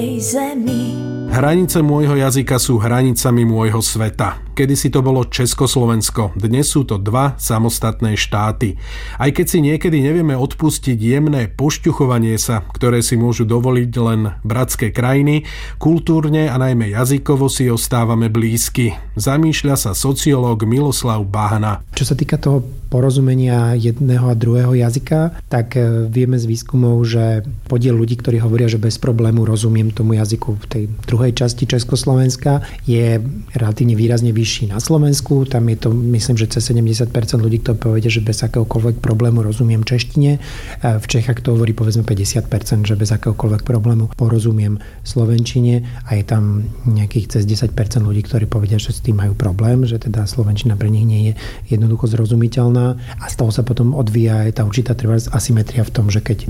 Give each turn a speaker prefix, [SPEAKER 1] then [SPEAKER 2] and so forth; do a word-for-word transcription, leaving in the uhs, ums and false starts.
[SPEAKER 1] zemi.
[SPEAKER 2] Hranice môjho jazyka sú hranicami môjho sveta. Kedysi to bolo Československo, dnes sú to dva samostatné štáty. Aj keď si niekedy nevieme odpustiť jemné pošťuchovanie sa, ktoré si môžu dovoliť len bratské krajiny, kultúrne a najmä jazykovo si ostávame blízky. Zamýšľa sa sociológ Miloslav Bahna.
[SPEAKER 3] Čo sa týka toho porozumenia jedného a druhého jazyka, tak vieme z výskumov, že podiel ľudí, ktorí hovoria, že bez problému rozumiem tomu jazyku v tej druhej časti Československa, je relatívne výrazne vyšší na Slovensku. Tam je to, myslím, že cez sedemdesiat percent ľudí, ktorí povedia, že bez akéhokoľvek problému rozumiem češtine. V Čechách to hovorí povedzme päťdesiat percent, že bez akéhokoľvek problému porozumiem slovenčine, a je tam nejakých cez desať percent ľudí, ktorí povedia, že s tým majú problém, že teda slovenčina pre nich nie je jednoducho zrozumiteľná, a z toho sa potom odvíja aj tá určitá trvalá asymetria v tom, že keď